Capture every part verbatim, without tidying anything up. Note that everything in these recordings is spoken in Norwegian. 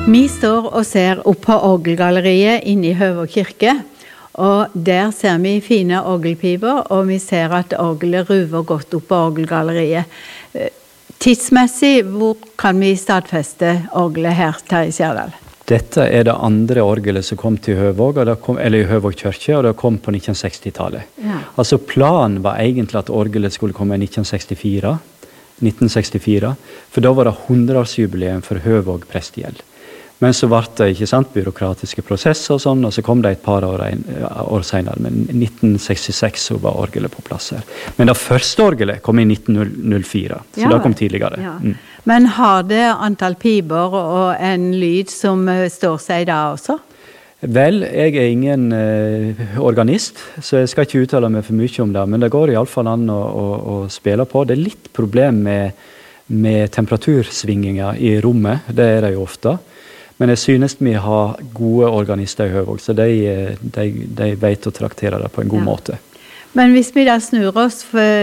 Vi står og ser opp på orgelgalleriet inne i Høvåg kirke, og der ser vi fine orgelpiber, og vi ser at orgelet ruver godt opp på orgelgalleriet. Tidsmessig, hvor kan vi stadfeste orgelet her, Terje Skjærdal? Dette er det andre orgelet som kom til Høvåg, og det kom, eller i Høvåg kirke, og det kom på nitten seksti-tallet. Ja. Altså planen var egentlig at orgelet skulle komme i nitten sekstifire, nitten sekstifire, for da var det hundreårsjubileum for Høvåg prestegjeld. Men så var det ikke sant, byråkratiske prosesser og sånn, og så kom det et par år, år senere, men nitten sekstiseks så var orgelet på plass her. Men det første orgelet kom i nitten null fire, så ja, det kom tidligere. Ja. Mm. Men har det antall piber og en lyd som står seg da også? Vel, jeg er ingen uh, organist, så jeg skal ikke uttale meg for mye om det, men det går i alle fall an å, å, å spille på. Det er litt problem med, med temperatursvinginger i rommet, det er det jo ofte. Men jeg synes vi har gode organister i Høvåg, så de, de, de vet å traktere det på en god ja. måte. Men hvis vi da snur oss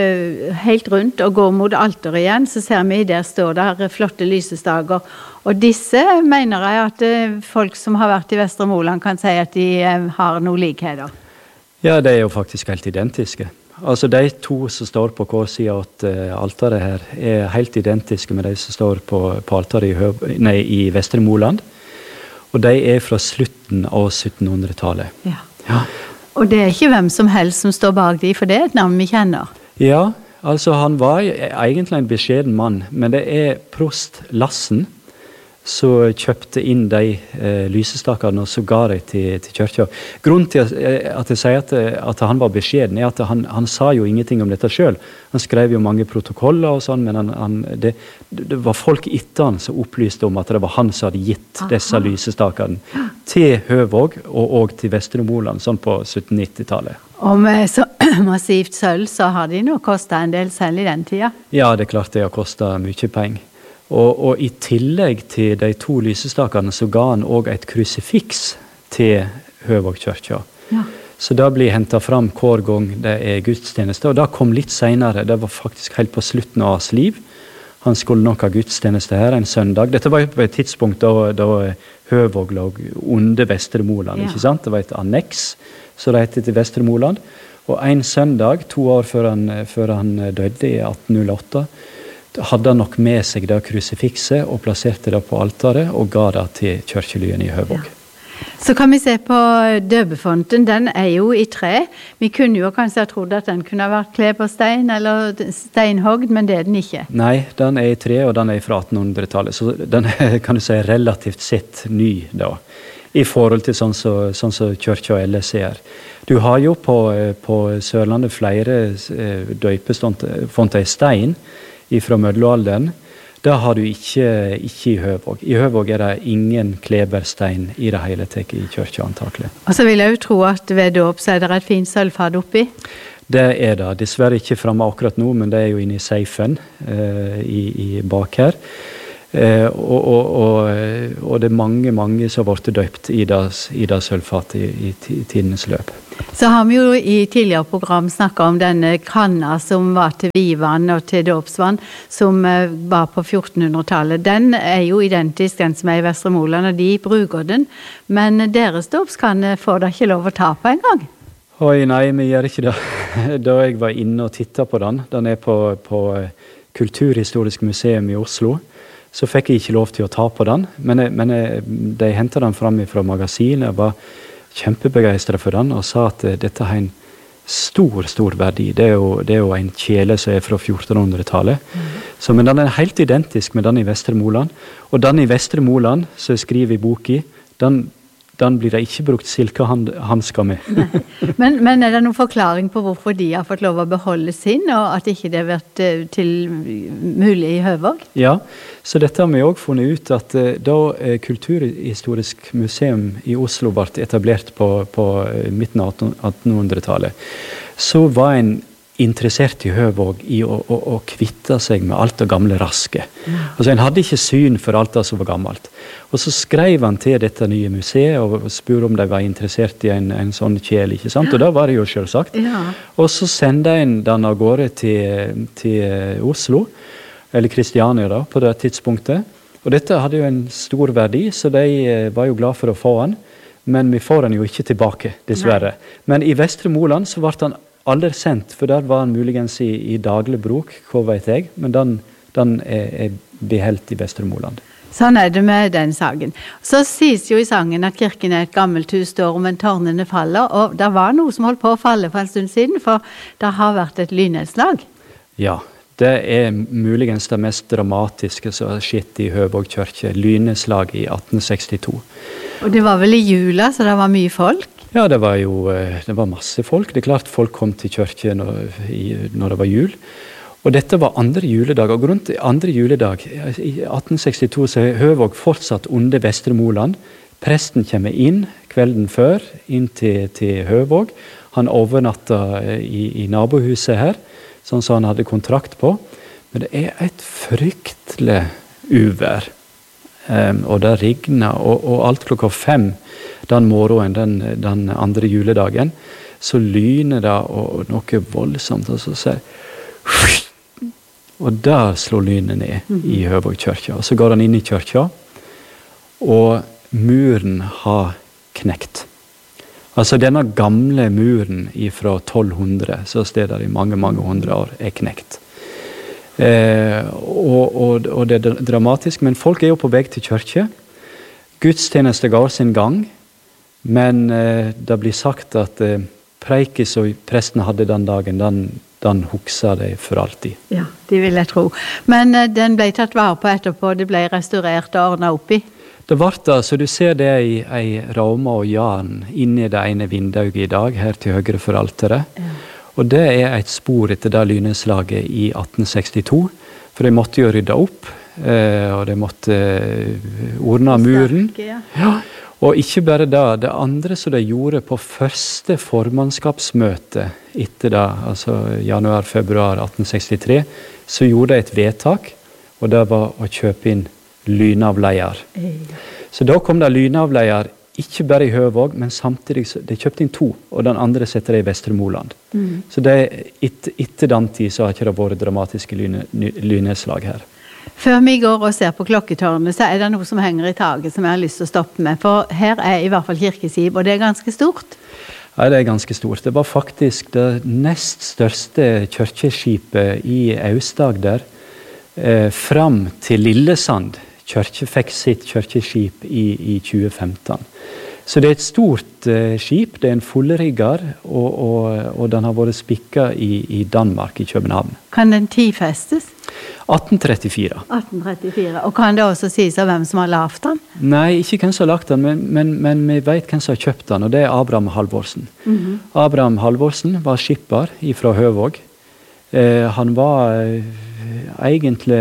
helt rundt og går mot alteret igjen, så ser vi der står der flotte lysestaker. Og disse mener jeg at folk som har vært i Vestre Moland kan si at de har noen likheter. Ja, de er jo faktisk helt identiske. Altså de to som står på hver side av alteret her er helt identiske med de som står på, på alteret i, Høv- nei, i Vestre Moland. Og de er fra slutten av syttenhundretallet. Ja. Ja. Og det er ikke hvem som helst som står bak de, for det er et navn vi kjenner. Ja, altså han var egentlig en beskjeden mann, men det er prost Lassen som kjøpte inn de eh, lysestakene og så ga de til, til kirka. Grunnen til at jeg sier at, at han var beskjeden er at han, han sa jo ingenting om dette selv. Han skrev jo mange protokoller og sånn, men han, han, det, det var folk etter han som opplyste om at det var han som hadde gitt Aha. disse lysestakene til Høvåg og, og til Vestre Moland, sånn på sytten-nittitallet. Og med så massivt sølv, så har de nok kostet en del selv i den tida? Ja, det er klart det har kostet mye penger. Og, og i tillegg til de to lysestakene så ga han også et krusifiks til Høvåg kirke. Ja. Så det blir hentet fram hver gang det er gudstjeneste, og det kom litt senere, det var faktisk helt på slutten av hans liv. Han skulle nok ha gudstjeneste her en søndag. Dette var på et tidspunkt da, da Høvåg lå under Vestre Moland, ja. ikke sant? Det var et anneks, så det heter til Vestre Moland. Og en søndag, to år før han, før han døde i atten null åtte, hadde han nok med seg det krusifikset og plasserte det på altaret og ga det til kirkelyen i Høvåg. Ja. Så kan vi se på døbefonten, den er jo i tre. Vi kunne jo kanskje ha trodd at den kunne ha vært kleberstein eller steinhogd, men det er den ikke. Nei, den er i tre og den er fra attenhundretallet, så den er, kan du si, relativt sett ny da, i forhold til sånn som så, sånn kirka ellers er. Du har jo på, på Sørlandet flere døpefonter i stein, fra møllealderen. Det har du ikke, ikke i Høvåg. I Høvåg er det ingen kleberstein i det hele tatt i kirka antakelig. Og så vil jeg jo tro at ved dåp så er det et fint sølvfad oppi. Det er det. Dessverre ikke fremme akkurat nå, men det er jo inne i seifen eh, i, i bak her. Eh, og, og, og, og det er mange, mange som har vært døpt i det, i det sølvfatet i, i tidens løp. Så har vi jo i tidligere program snakket om denne kanna som var til vivann og til dåpsvann, som var på fjortenhundretallet. Den er jo identisk den som er i Vestre Moland, og de bruker den. Men deres dåpskanne får da ikke lov å ta på en gang? Oi, nei, vi gjør ikke det. Da jeg var inne og tittet på den, den er på, på Kulturhistorisk museum i Oslo, så fikk jeg ikke lov til å ta på den. Men, jeg, men jeg, de hentet den frem fra magasinet, jeg var kjempebegeistret for den og sa at dette har en stor, stor verdi. Det er jo, det er jo en kjele som er fra fjortenhundretallet. Mm. Så, men den er helt identisk med den i Vestre Moland. Og den i Vestre Moland, som jeg skriver i boken, den, den blir det ikke brukt silkehansker med. men, men er det noen forklaring på hvorfor de har fått lov å beholde sin, og at ikke det har vært til mulig i Høvåg? Ja, så dette har vi også funnet ut at da Kulturhistorisk museum i Oslo ble etablert på, på midten av attenhundretallet, så var en interessert i Høvåg i å, å, å kvitte seg med alt det gamle raske. Ja. Altså, en hadde ikke syn for alt det som var gammelt. Og så skrev han til dette nye museet og spurte om de var interessert i en, en sånn kjel, ikke sant? Og det var det jo selvsagt. Ja. Og så sendte en den av gårde til, til Oslo, eller Kristiania da, på det tidspunktet. Og dette hadde jo en stor verdi, så de var jo glad for å få den. Men vi får den jo ikke tilbake, dessverre. Nei. Men i Vestre Moland så ble den aldri sendt, for der var den muligens i, i daglig bruk, hva vet jeg. Men den, den er, er beholdt i Vestre Moland. Sånn er det med den saken. Så sies jo i sangen at kirken er et gammelt hus, står om en tårnene faller, og det var noe som holdt på å falle for en stund siden, for det har vært et lynnedslag. Ja, det er muligens det mest dramatiske som har skjedd i Høvåg kirke, lynnedslag i atten sekstito. Og det var vel i jula, så det var mye folk? Ja, det var jo det var masse folk. Det er klart folk kom til kirke når, når det var jul. Og dette var andre juledag, og rundt andre juledag, i atten sekstito, så er Høvåg fortsatt under Vestre Moland. Presten kommer inn kvelden før, inn til, til Høvåg. Han overnatta i, i nabohuset her, sånn som han hadde kontrakt på. Men det er et fryktelig uvær. Um, og det regner, og, og alt klokka fem den morgenen, den, den andre juledagen, så lyner det og noe voldsomt, og så sier og der slår lynet ned mm-hmm. i Høvåg kirke. Og så går han inn i kirka, og muren har knekt. Altså denne gamle muren fra tolv hundre, så steder i mange, mange hundre år, er knekt. Eh, og, og, og det er dramatisk, men folk er jo på vei til kirke. Gudstjeneste går sin gang, men eh, det blir sagt at eh, preikis og presten hadde den dagen, den, den hukser de for alltid. Ja, det vil jeg tro. Men eh, den ble tatt vare på etterpå, det ble restaurert og ordnet opp i? Det ble det, så du ser det i ei rame og jern inni det ene vinduet i dag, her til høyre for alteret. Ja. Og det er et spor etter det lynnedslaget i atten sekstito, for de måtte jo rydde opp, eh, og de måtte ordne muren. Ja. Ja. Og ikke bare det, det andre som de gjorde på første formannskapsmøte etter det, altså januar-februar atten sekstitre, så gjorde de et vedtak, og det var å kjøpe inn lynavleier. Ja. Så da kom det lynavleier, ikke bare i Høvåg, men samtidig de kjøpte inn to, og den andre setter de i Vestre Moland. Mm. Så det, et, etter den tid så har ikke det vært dramatiske lynnedslag her. Før vi går og ser på klokketårnet, så er det noe som henger i taket som jeg har lyst til å stoppe med, for her er i hvert fall kirkeskip, og det er ganske stort. Ja, det er ganske stort. Det var faktisk det nest største kirkeskipet i Aust-Agder eh, fram til Lillesand. Kirke fikk sitt kirkeskip i, i tjue femten. Så det er et stort eh, skip, det er en fullrigger, og, og, og den har vært spikket i, i Danmark, i København. Kan den tidfestes? atten trettifire. atten trettifire. Og kan det også sies av hvem som har lavet den? Nei, ikke hvem som har lagt den, men, men, men vi vet hvem som har kjøpt den, og det er Abraham Halvorsen. Mm-hmm. Abraham Halvorsen var skipper fra Høvåg. Eh, han var eh, egentlig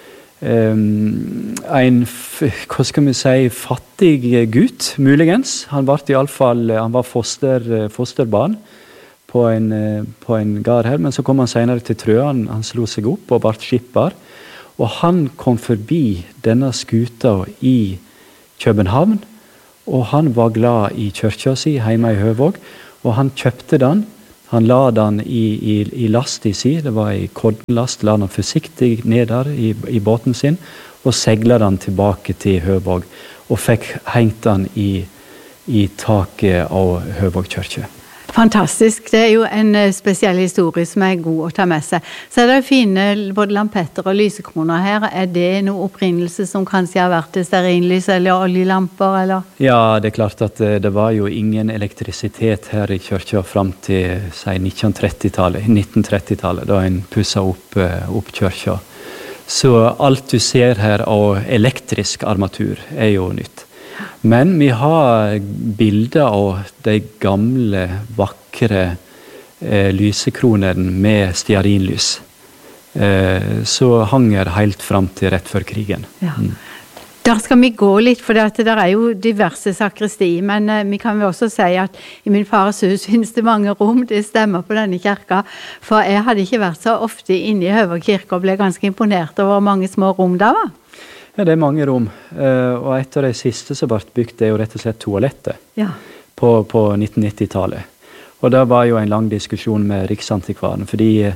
Um, en, hva skal vi si, fattig gutt, muligens. Han var i alle fall, han var foster, fosterbarn på en, på en gard her, men så kom han senere til Trø, han, han slo seg opp og ble skipper. Og han kom forbi denne skuta i København, og han var glad i kirka si hjemme i Høvåg, og han kjøpte den. Han la den i, i, i last i si, det var i koddenlast, la den forsiktig ned der i, i båten sin, og seglet den tilbake til Høvåg, og fikk hengt den i, i taket av Høvåg kirke. Fantastisk, det er jo en spesiell historie som er god å ta med seg. Så er det fine både lampetter og lysekroner her. Er det noe opprinnelse som kanskje har vært stearinlys eller oljelamper? Eller? Ja, det er klart at det var jo ingen elektrisitet her i kirka fram til si, nitten trettitallet, nitten trettitallet, da en pusset opp, opp kirka. Så alt du ser her av elektrisk armatur er jo nytt. Men vi har bilder av de gamle, vakre eh, lysekronene med stearinlys. Eh, så hanger helt fram til rett før krigen. Ja. Mm. Der skal vi gå litt, for det er jo diverse sakristi, men eh, vi kan jo også si at i min fars hus finnes det mange rom, det stemmer på denne kirka, for jeg hadde ikke vært så ofte inne i Høvåg kirke og ble ganske imponert over hvor mange små rom der var. Ja, det er mange rom, uh, og et av de siste som ble bygd, det er jo rett og slett toalettet ja. på, på nitten nittitallet. Og det var jo en lang diskusjon med Riksantikvaren, fordi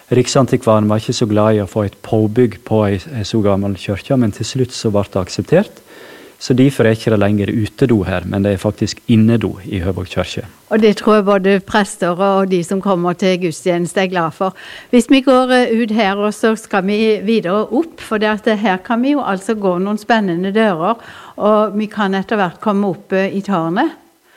Riksantikvaren var ikke så glad i å få et påbygg på ei, ei så gammel kirke, men til slutt så ble det akseptert. Så derfor er ikke det lenger utedo her, men det er faktisk innedo i Høvåg kirke. Og det tror jeg både prester og de som kommer til gudstjeneste er glad for. Hvis vi går ut her, og så skal vi videre opp, for det at her kan vi jo altså gå noen spennende dører, og vi kan etter hvert komme opp i tårnet.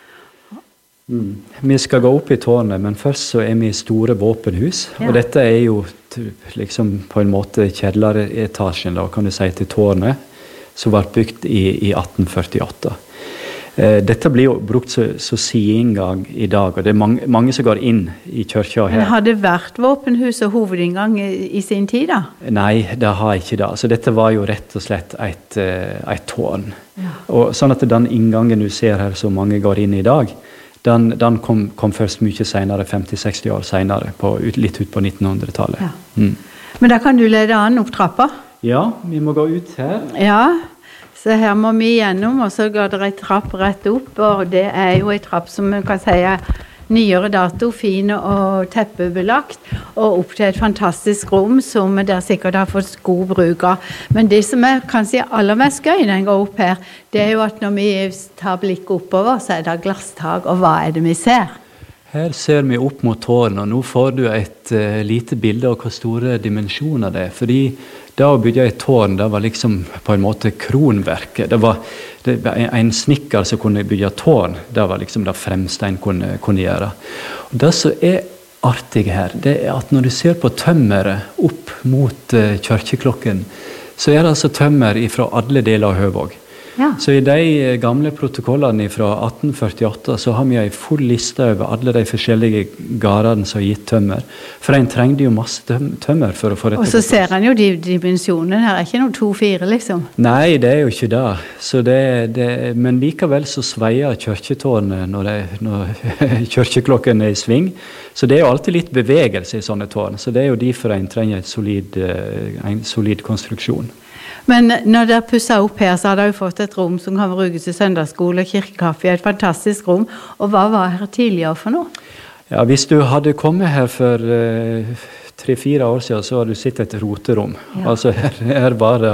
Mm. Vi skal gå opp i tårnet, men først så er vi i store våpenhus, ja. Og dette er jo liksom på en måte kjelleretasjen, da, kan du si, til tårnet, som var bygd i, i atten førtiåtte. Eh, dette blir jo brukt så, så sideinngang i dag, og det er mange, mange som går inn i kirka her. Men har det vært våpenhus og hovedinngang i, i sin tid da? Nei, det har ikke det. Altså, dette var jo rett og slett et, et tårn. Ja. Og sånn at den inngangen du ser her så mange går inn i dag, den, den kom, kom først mye senere, femti seksti år senere, på, litt ut på nittenhundretallet. Ja. Mm. Men da kan du lede an opp trappa? Ja, vi må gå ut her. Ja, så her må vi gjennom, og så går det et trapp rett opp, og det er jo et trapp som man kan si er nyere dato, fin og teppebelagt, og opp til et fantastisk rom som der sikkert har fått god bruk av. Men det som er kanskje aller mest gøy når jeg går opp her, det er jo at når vi tar blikket oppover, så er det glasstak, og hva er det vi ser? Her ser vi opp mot tårnet, og nå får du et uh, lite bilde av hvor store dimensjoner det er. Fordi da å bygge et tårn, det var liksom på en måte kronverket. Det var, det var en snikker som kunne bygge tårn, det var liksom det fremste en kunne, kunne gjøre. Og det som er artig her, det er at når du ser på tømmeret opp mot uh, kirkeklokken, så er det altså tømmer fra alle deler av Høvåg. Ja. Så i de gamle protokollene fra atten førtiåtte så har vi en full liste over alle de forskjellige gardene som har gitt tømmer. For en trengte jo masse tømmer for å få dette. Og så ser han jo de dimensjonene her, er ikke noe to fire liksom? Nei, det er jo ikke det. Så det, det men likevel så sveier kirketårnet når, det, når kirkeklokken er i sving. Så det er jo alltid litt bevegelse i sånne tårn. Så det er jo derfor en trenger et solid, en solid konstruksjon. Men når dere pusser opp her, så har dere jo fått et rom som kan brukes til søndagsskole, kirkekaffe, et fantastisk rom. Og hva var her tidligere for noe? Ja, hvis du hadde kommet her for uh, tre-fire år siden, så hadde du sett et roterom. Ja. Altså her, her, var det,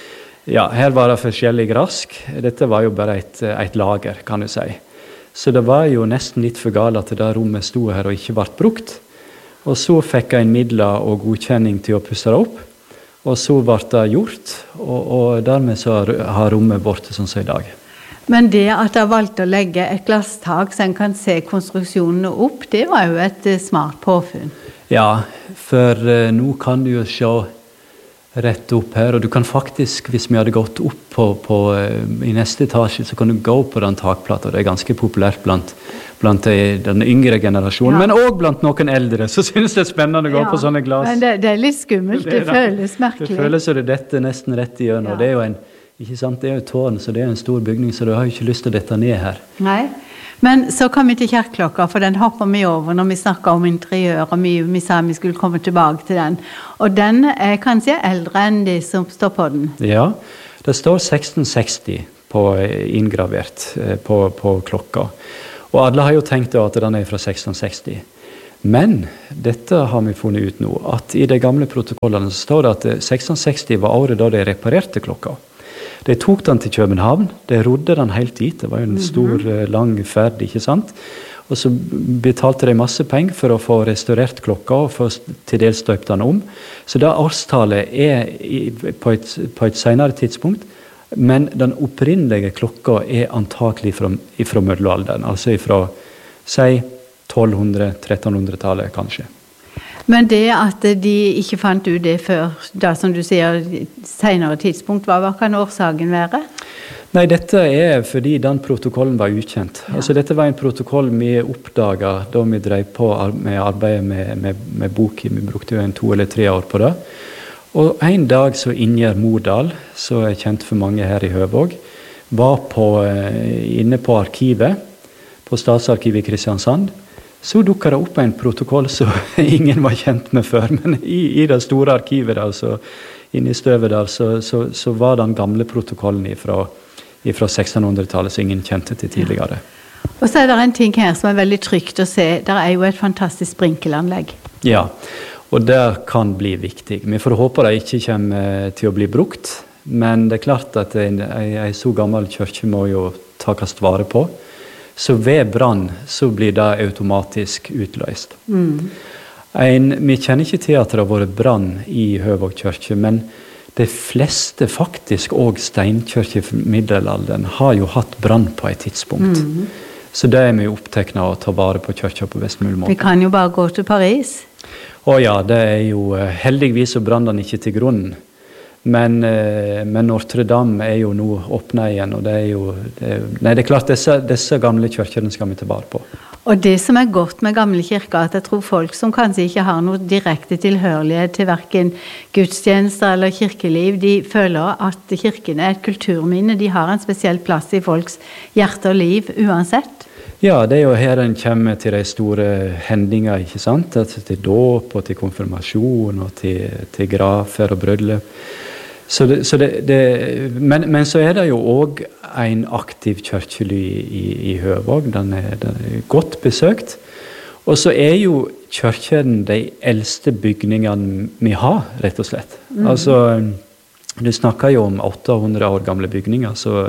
ja, her var det forskjellig rask. Dette var jo bare et, et lager, kan du si. Så det var jo nesten litt for galt at det rommet stod her og ikke ble brukt. Og så fikk jeg en midler og godkjenning til å pusse det opp. Og så ble det gjort, og, og dermed så har rommet borte sånn som i dag. Men det at jeg valgte å legge et glasstak så en kan se konstruksjonene opp, det var jo et smart påfunn. Ja, for uh, nå kan du jo se rett opp her, og du kan faktisk, hvis vi hadde gått opp på, på, uh, i neste etasje, så kan du gå på den takplata. Det er ganske populært blant, blant den yngre generasjonen, ja. Men også blant noen eldre, så synes det er spennende å gå ja, på sånne glass. Men det, det er litt skummelt, det, det, det føles merkelig. Det føles som det detter nesten rett i hjørnet, ja. Og det er jo en, ikke sant, det er jo et tårn, så det er en stor bygning, så du har jo ikke lyst til å dette ned her. Nei, men så kom vi til kirkeklokka, for den hopper vi over når vi snakker om interiør, og vi, vi sa vi skulle komme tilbake til den. Og den er kanskje eldre enn de som står på den. Ja, det står seksten seksti på inngravert på, på klokka. Og alle har jo tenkt at den er fra seksten seksti. Men dette har vi funnet ut nå, at i de gamle protokollene så står det at seksten seksti var året da de reparerte klokka. De tok den til København, de rodde den helt dit, det var jo en stor, lang ferd, ikke sant? Og så betalte de masse penger for å få restaurert klokka og få til dels støpt den om. Så da årstallet er i, på, et, på et senere tidspunkt, men den opprinnelige klokka er antakelig fra, fra middelalderen, altså fra, si, tolvhundre-trettenhundretallet kanskje. Men det at de ikke fant ut det før, da som du sier, senere tidspunkt, hva kan årsaken være? Nei, dette er fordi den protokollen var ukjent. Ja. Altså, dette var en protokoll vi oppdaget da vi drev på med arbeidet med, med, med boken. Vi brukte jo en to eller tre år på det. Og en dag så Ingjerd Modal, som er kjent for mange her i Høvåg, var på, inne på arkivet, på Statsarkivet i Kristiansand. Så dukket det opp en protokoll som ingen var kjent med før, men i, i det store arkivet der, så, inne i støvet der, så, så, så var den gamle protokollen fra, fra sekstenhundretallet som ingen kjente til tidligere. Ja. Og så er det en ting her som er veldig trygt å se. Det er jo et fantastisk sprinkelanlegg. Ja, Og det kan bli viktig. Vi får håpe det ikke kommer til å bli brukt, men det er klart at en, en så gammel kirke må jo takast vare på. Så ved brann så blir det automatisk utløst. Mm. En, vi kjenner ikke til at det har vært brann i Høvåg kirke, men de fleste faktisk, og steinkirke i middelalderen, har jo hatt brann på et tidspunkt. Mm. Så det er vi opptekne av å ta vare på kirka på best mulig måte. Vi kan jo bare gå til Paris. Å ja, det er jo heldigvis så brann den ikke til grunnen. Men, men Notre-Dame er jo nå åpnet igjen, og det er jo det er, nei, det er klart disse, disse gamle kirkene skal vi ta vare på. Og det som er godt med gamle kirker, at jeg tror folk som kanskje ikke har noe direkte tilhørighet til hverken gudstjenester eller kirkeliv, de føler at kirkene er et kulturminne, de har en spesiell plass i folks hjerte og liv uansett. Ja, det er jo her en kommer til de store hendingene, ikke sant? Til dåp og til konfirmasjon og til, til grafer og brødløp. Så det, så det, det, men, men så er det jo også en aktiv kirkely i, i Høvåg. Den er, den er godt besøkt. Og så er jo kirken de eldste bygningene vi har, rett og slett. Mm. Altså, du snakker jo om åtte hundre år gamle bygninger, så,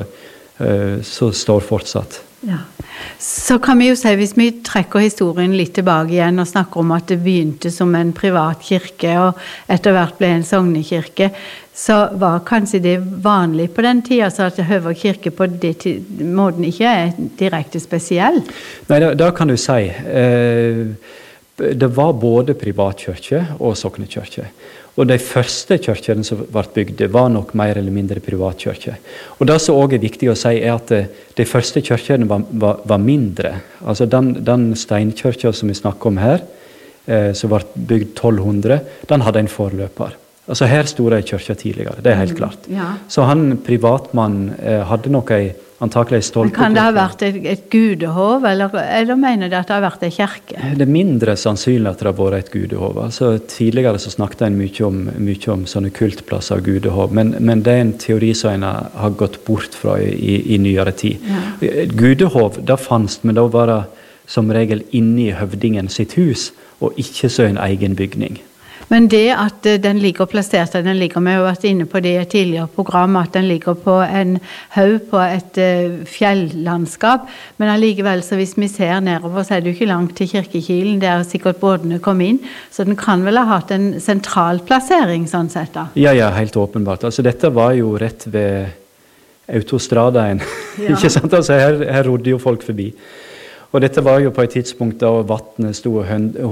så står fortsatt. Ja. Så kan vi jo si, hvis vi trekker historien litt tilbake igjen og snakker om at det begynte som en privat kirke og etter hvert ble en sognekirke, så var kanskje det vanlig på den tiden, så at Høvåg kirke på den måten ikke er direkte spesiell? Nei, da, da kan du si. Eh, det var både privatkirke og sognekirke. Og de første kirkene som ble bygd, var nok mer eller mindre privatkirke. Og det som også er viktig å si, er at de første kirkene var, var, var mindre. Altså den, den steinkirken som vi snakker om her, eh, som ble bygd tolv hundre, den hadde en forløper. Altså her stod det i kirken tidligere, det er helt klart. Mm, ja. Så han privatmann eh, hadde nok en antakelig stolt. Men kan det ha vært et, et gudehov, eller, eller mener det at det har vært en kirke? Det er mindre sannsynlig at det har vært et gudehov. Altså, tidligere så snakket en mye om, mye om sånne kultplasser av gudehov, men, men det er en teori som en har gått bort fra i, i, i nyere tid. Ja. Gudehov, det fanns, men da var det som regel inne i høvdingen sitt hus, og ikke så en egen bygning. Men det at den ligger plassert, den ligger med, og vært inne på det i et tidligere program, at den ligger på en haug på et uh, fjellandskap, men allikevel, så hvis vi ser nedover, så er det jo ikke langt til kirkekilen, der sikkert båtene kom inn, så den kan vel ha hatt en sentral plassering, sånn sett da? Ja, ja, helt åpenbart. Altså dette var jo rett ved autostradaen, ja. Ikke sant? Altså her, her rodde jo folk forbi. Og dette var jo på et tidspunkt da vattnet stod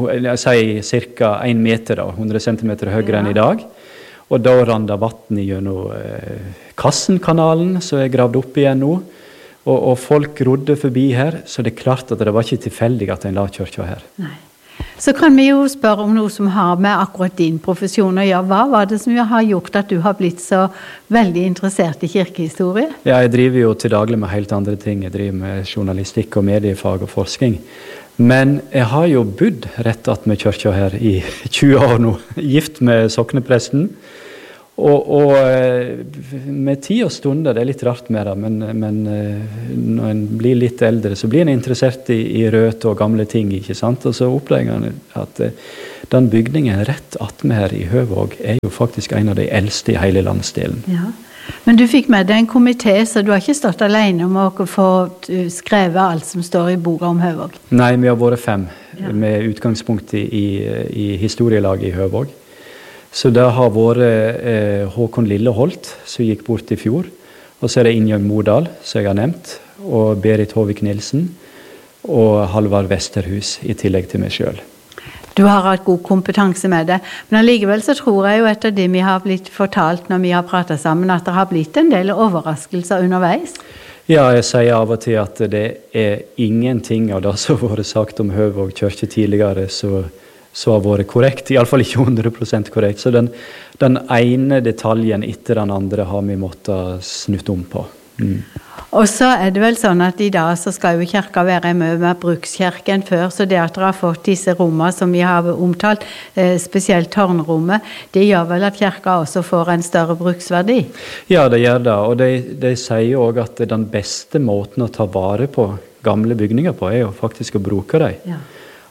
ca. en meter, da, hundre centimeter høyere ja. Enn i dag. Og da rann det vattnet gjennom eh, Kassenkanalen, som er gravd opp igjen nå. Og, og folk rodde forbi her, så det er klart at det var ikke tilfeldig at en la kirka her. Nei. Så kan vi jo spørre om noe som har med akkurat din profesjon å gjøre. Hva var det som har gjort at du har blitt så veldig interessert i kirkehistorie? Ja, jeg driver jo til daglig med helt andre ting. Jeg driver med journalistikk og mediefag og forskning. Men jeg har jo bodd rett attmed kirka her i tjue år nå, gift med soknepresten. Og, og med tid og stunder, det er litt rart med det, men, men når en blir litt eldre, så blir en interessert i, i røte og gamle ting, ikke sant? Og så oppdager en at den bygningen rett attmed her i Høvåg er jo faktisk en av de eldste i hele landsdelen. Ja. Men du fikk med deg en komité, så du har ikke stått alene om å få skrevet alt som står i boka om Høvåg? Nei, vi har vært fem, ja. Med utgangspunkt i, i, i historielaget i Høvåg. Så det har vært eh, Håkon Lilleholt, som gikk bort i fjor. Og så er det Ingjørg Modal, som jeg har nevnt, og Berit Håvik Nilsen, og Halvard Vesterhus, i tillegg til meg selv. Du har hatt god kompetanse med det, men allikevel så tror jeg jo etter det vi har blitt fortalt når vi har pratet sammen, at det har blitt en del overraskelser underveis. Ja, jeg sier av og til at det er ingenting av det som har vært sagt om Høvåg kirke tidligere, så så har vært korrekt, i alle fall ikke hundre prosent korrekt. Så den, den ene detaljen etter den andre har vi måttet snutte om på. Mm. Og så er det vel sånn at i dag så skal jo kirka være mye mer brukskirke enn før, så det at dere har fått disse rommene som vi har omtalt, eh, spesielt tårnrommet, det gjør vel at kirka også får en større bruksverdi? Ja, det gjør det, og de, de sier også at den beste måten å ta vare på gamle bygninger på er jo faktisk å bruke dem. Ja.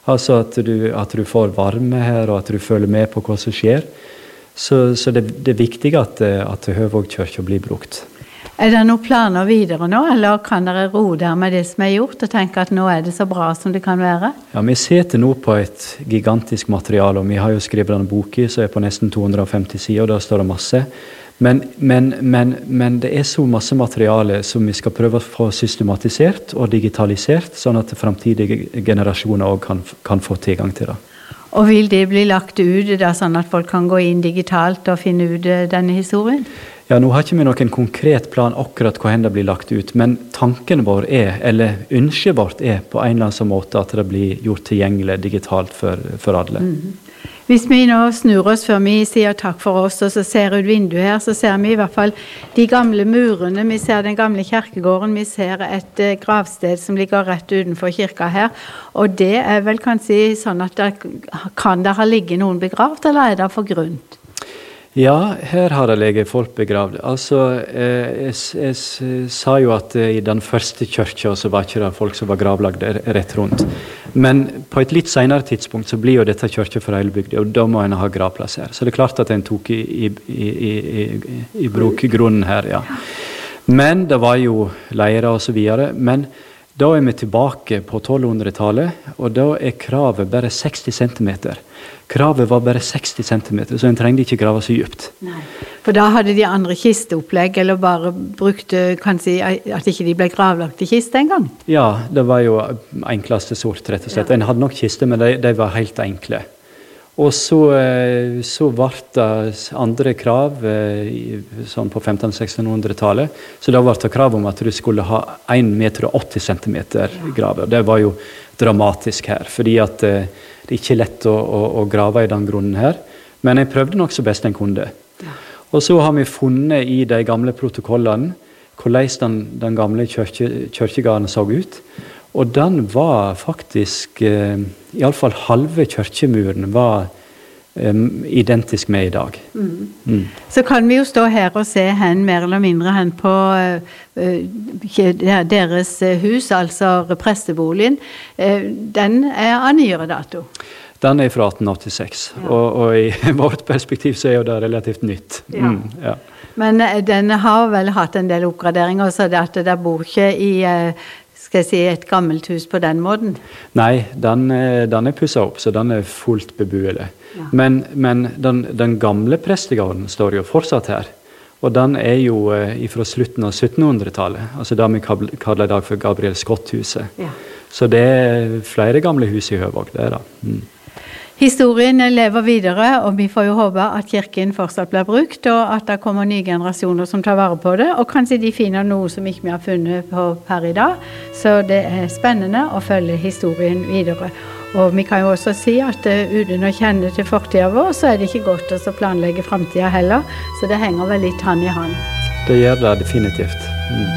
Altså at du, at du får varme her, og at du følger med på hva som skjer. Så, så det, det er viktig at, at Høvågkirken blir brukt. Er det noen planer videre nå, eller kan dere ro der med det som er gjort, og tenke at nå er det så bra som det kan være? Ja, vi sitter nå på et gigantisk materiale, og vi har jo skrevet denne boken, som er på nesten to hundre og femti sider, og der står det masse. Men, men, men, men det er så masse materiale som vi skal prøve å få systematisert og digitalisert, sånn at fremtidige generasjoner også kan, kan få tilgang til det. Og vil det bli lagt ut da, sånn at folk kan gå inn digitalt og finne ut denne historien? Ja, nå har ikke vi noen konkret plan akkurat hvor det blir lagt ut, men tanken vår er, eller ønsket vårt er på en eller annen måte at det blir gjort tilgjengelig digitalt for, for alle. Mm-hmm. Hvis vi nå snur oss før vi sier takk for oss, og så ser ut vinduet her, så ser vi i hvert fall de gamle murene, vi ser den gamle kirkegården, vi ser et uh, gravsted som ligger rett utenfor kirka her, og det er vel kanskje sånn at der, kan det ha ligget noen begravd, eller er det for grunt? Ja, her har det ligget folk begravd. Altså, eh, jeg, jeg, jeg sa jo at eh, i den første kirka så var ikke det folk som var gravlagde rett rundt. Men på et litt senere tidspunkt så blir jo dette kirka for hele bygda, og da må en ha gravplass her. Så det er klart at en tok i, i, i, i, i, i bruk grunnen her, ja. Men det var jo leire og så videre, men da er vi tilbake på tolvhundretallet, og da er kravet bare seksti centimeter. Kravet var bare seksti centimeter, så en trengte ikke grave så dypt. Nei, for da hadde de andre kisteopplegg, eller bare brukte, kanskje, at ikke de ble gravlagt i kiste en gang? Ja, det var jo enkleste sort, rett og slett. Ja. En hadde nok kiste, men de, de var helt enkle. Og så, så ble det andre krav sånn på femten-sekstenhundretallet, så da ble det krav om at du skulle ha en meter og åtti centimeter grave. Det var jo dramatisk her, fordi at det er ikke lett å, å, å grave i den grunnen her, men jeg prøvde nok så best jeg kunne. Og så har vi funnet i de gamle protokollene hvordan den, den gamle kirke, kirkegarden så ut, og den var faktisk, eh, i alle fall halve kirkemuren var eh, identisk med i dag. Mm. Mm. Så kan vi jo stå her og se hen, mer eller mindre hen på uh, deres hus, altså presteboligen. Uh, den er av nyere dato. Den er fra atten åttiseks, ja. og, og i vårt perspektiv så er jo det relativt nytt. Ja. Mm, ja. Men uh, den har vel hatt en del oppgraderinger, så det at det bor ikke i... Uh, skal jeg si, et gammelt hus på den måten? Nei, den, den er pusset opp, så den er fullt bebuelig. Ja. Men, men den, den gamle prestegården står jo fortsatt her, og den er jo eh, fra slutten av syttenhundretallet, altså det vi kaller i dag for Gabriel Scott-huset. Ja. Så det er flere gamle hus i Høvåg, det er det. Mm. Historien lever videre, og vi får jo håpe at kirken fortsatt blir brukt, og at det kommer nye generasjoner som tar vare på det, og kanskje de finner noe som ikke vi har funnet på per i dag. Så det er spennende å følge historien videre. Og vi kan jo også si at uh, uten å kjenne til fortiden vår, så er det ikke godt å planlegge fremtiden heller, så det henger vel litt hand i hand. Det gjør det definitivt. Mm.